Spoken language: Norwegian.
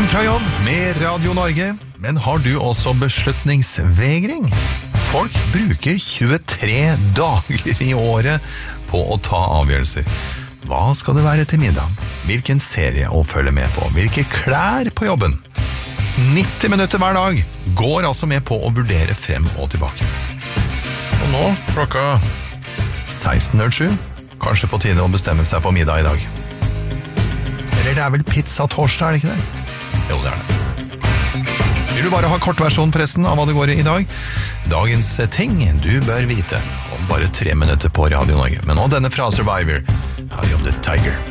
Hjem fra jobb med Radio Norge, men har du også beslutningsvegring? Folk bruker 23 dager i året på å ta avgjørelser. Hva skal det være til middag? Hvilken serie å følge med på? Hvilke klær på jobben? 90 minutter hver dag går altså med på å vurdere frem og tilbake. Og nå, klokka 16.07, kanskje på tide å bestemme seg for middag i dag. Eller det er vel pizza torsdag, er det ikke det? Jo, det er det. Vil du bare ha kortversjon pressen av hva det går i dag? Dagens ting du bør vite om bare 3 minutter på Radio Norge. Men nå denne fra Survivor, Eye of the Tiger.